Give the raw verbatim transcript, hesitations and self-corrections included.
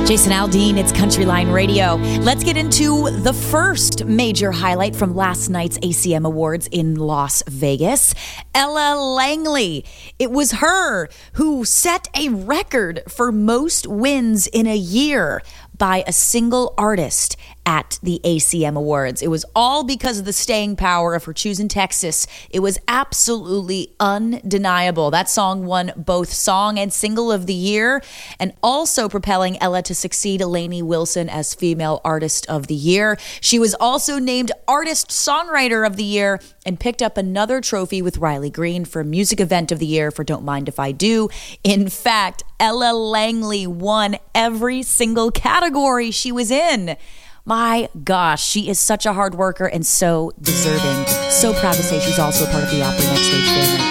Jason Aldean, it's Countryline Radio. Let's get into the first major highlight from last night's A C M Awards in Las Vegas. Ella Langley. It was her who set a record for most wins in a year by a single artist at the A C M Awards. It was all because of the staying power of her Choosing Texas. It was absolutely undeniable. That song won both Song and Single of the Year, and also propelling Ella to succeed Lainey Wilson as Female Artist of the Year. She was also named Artist Songwriter of the Year and picked up another trophy with Riley Green for Music Event of the Year for Don't Mind If I Do. In fact, Ella Langley won every single category she was in. My gosh, she is such a hard worker and so deserving. So proud to say she's also a part of the Opry Next Stage family.